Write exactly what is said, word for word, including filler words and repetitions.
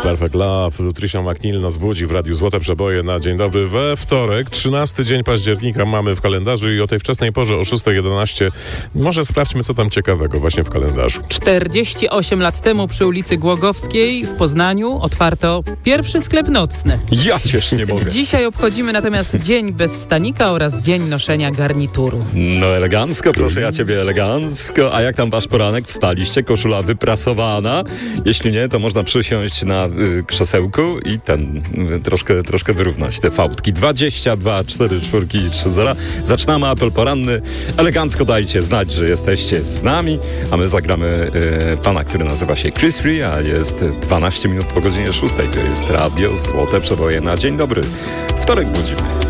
Perfect Love. Tricia McNeil nas budzi w Radiu Złote Przeboje na dzień dobry we wtorek, trzynasty dzień października mamy w kalendarzu i o tej wczesnej porze o szósta jedenaście może sprawdźmy, co tam ciekawego właśnie w kalendarzu. czterdzieści osiem lat temu przy ulicy Głogowskiej w Poznaniu otwarto pierwszy sklep nocny. Ja cię nie mogę. Dzisiaj obchodzimy natomiast Dzień bez stanika oraz Dzień noszenia garnituru. No elegancko, proszę ja ciebie elegancko. A jak tam wasz poranek? Wstaliście? Koszula wyprasowana? Jeśli nie, to można przysiąść na y, krzesełku i ten y, troszkę, troszkę wyrównać te fałdki. dwadzieścia dwa, cztery, cztery, trzy, zero. Zaczynamy apel poranny. Elegancko dajcie znać, że jesteście z nami, a my zagramy y, pana, który nazywa się Chris Free, a jest dwanaście minut po godzinie szóstej. To jest Radio Złote Przeboje na dzień dobry. Wtorek budzimy.